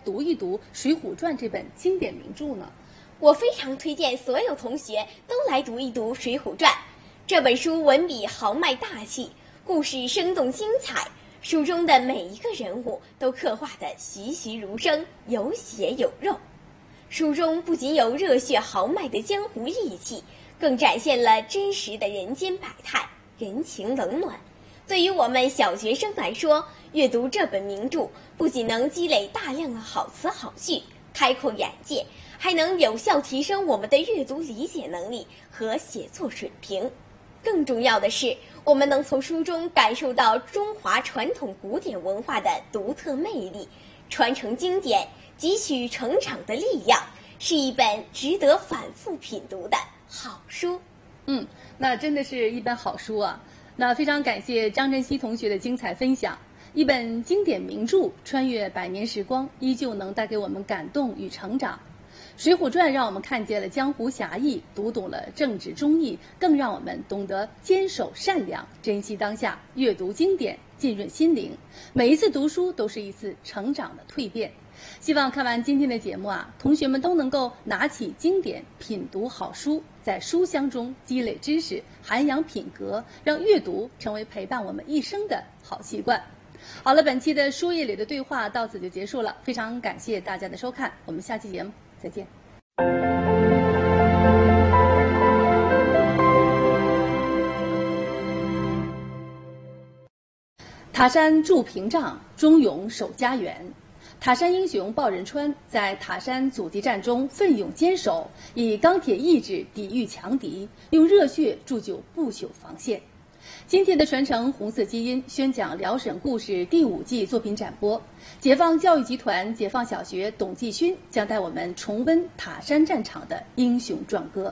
读一读《水浒传》这本经典名著呢？ 我非常推荐所有同学都来读一读《水浒传》。这本书文笔豪迈大气，故事生动精彩，书中的每一个人物都刻画得栩栩如生，有血有肉。书中不仅有热血豪迈的江湖义气，更展现了真实的人间百态、人情冷暖。对于我们小学生来说，阅读这本名著不仅能积累大量的好词好句，开阔眼界，还能有效提升我们的阅读理解能力和写作水平。更重要的是，我们能从书中感受到中华传统古典文化的独特魅力，传承经典，汲取成长的力量，是一本值得反复品读的好书。 那真的是一本好书啊！那非常感谢张晨曦同学的精彩分享。一本经典名著，穿越百年时光，依旧能带给我们感动与成长。《水浒传》让我们看见了江湖侠义，读懂了正直忠义，更让我们懂得坚守善良，珍惜当下，阅读经典，浸润心灵。每一次读书都是一次成长的蜕变。希望看完今天的节目同学们都能够拿起经典，品读好书，在书香中积累知识，涵养品格，让阅读成为陪伴我们一生的好习惯。好了，本期的书页里的对话到此就结束了，非常感谢大家的收看，我们下期节目再见。塔山筑屏障，忠勇守家园。塔山英雄鲍仁川在塔山阻击战中奋勇坚守，以钢铁意志抵御强敌，用热血铸就不朽防线。今天的传承红色基因宣讲辽沈故事第5季作品展播，解放教育集团解放小学董继勋将带我们重温塔山战场的英雄壮歌。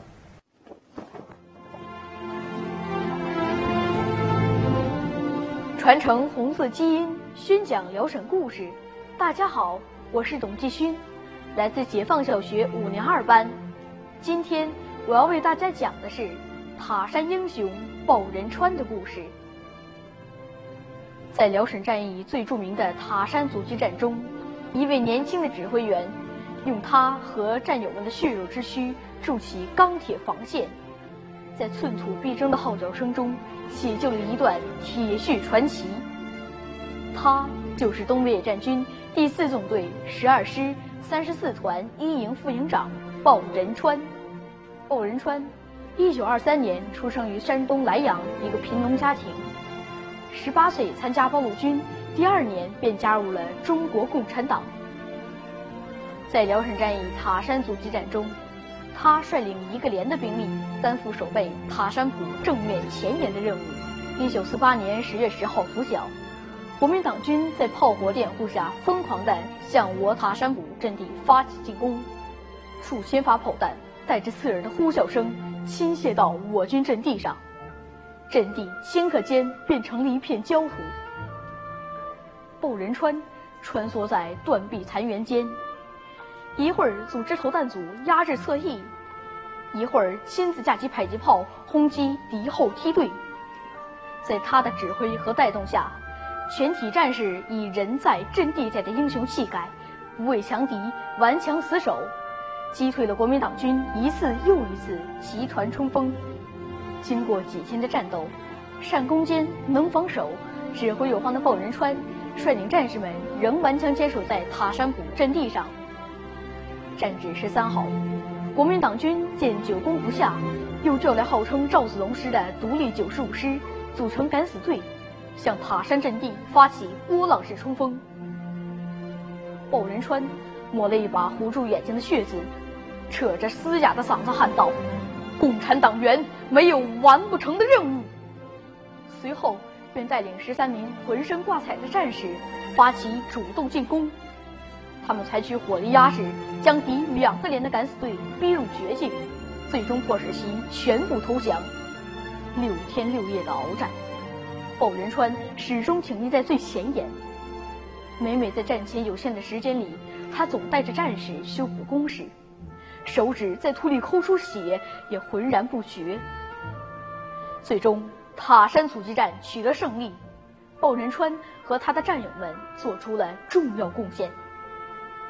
传承红色基因宣讲辽沈故事。大家好，我是董继勋，来自解放小学5年2班。今天我要为大家讲的是塔山英雄鲍仁川的故事。在辽沈战役最著名的塔山阻击战中，一位年轻的指挥员用他和战友们的血肉之躯筑起钢铁防线，在寸土必争的号角声中写就了一段铁血传奇。他就是东北野战军第4纵队12师34团1营副营长鲍仁川。鲍仁川1923年出生于山东莱阳一个贫农家庭，18岁参加八路军，第2年便加入了中国共产党。在辽沈战役塔山阻击战中，他率领1个连的兵力，担负守备塔山堡正面前沿的任务。1948年10月10号拂晓，国民党军在炮火掩护下疯狂地向我塔山堡阵地发起进攻，数千发炮弹带着刺耳的呼啸声倾泻到我军阵地上，阵地顷刻间变成了一片焦土。鲍仁川穿梭在断壁残垣间，一会儿组织投弹组压制侧翼，一会儿亲自架起迫击炮轰击敌后梯队。在他的指挥和带动下，全体战士以人在阵地在的英雄气概，不畏强敌，顽强死守，击退了国民党军一次又一次集团冲锋。经过几天的战斗，善攻坚，能防守，指挥有方的鲍仁川率领战士们仍顽强坚守在塔山堡阵地上。战至13号，国民党军见久攻不下，又调来号称赵子龙师的独立95师，组成敢死队，向塔山阵地发起波浪式冲锋。鲍仁川抹了一把糊住眼睛的血渍，扯着嘶哑的嗓子喊道：“共产党员没有完不成的任务。”随后便带领13名浑身挂彩的战士发起主动进攻。他们采取火力压制，将敌2个连的敢死队逼入绝境，最终迫使其全部投降。6天6夜的鏖战，鲍仁川始终挺立在最前沿。每每在战前有限的时间里，他总带着战士修补工事，手指在土里抠出血也浑然不觉。最终塔山阻击战取得胜利，鲍仁川和他的战友们做出了重要贡献。